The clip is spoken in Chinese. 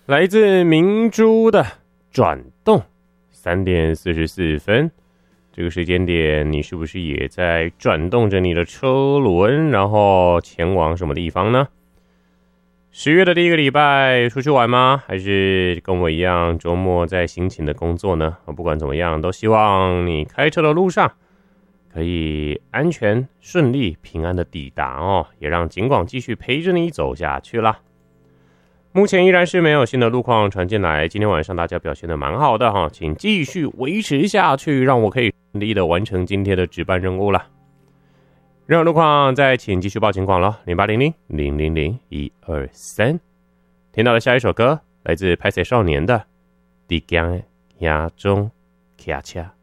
来自明珠的转动，3点44分。这个时间点，你是不是也在转动着你的车轮，然后前往什么地方呢？10月的第一个礼拜出去玩吗？还是跟我一样周末在辛勤的工作呢？不管怎么样，都希望你开车的路上可以安全顺利平安的抵达哦，也让警广继续陪着你走下去啦。目前依然是没有新的路况传进来，今天晚上大家表现得蛮好的哈，请继续维持下去，让我可以顺利的完成今天的值班任务啦。任何路况再请继续报警广咯，0800-000-123。听到的下一首歌来自拍摄少年的《地江亚中骑车》。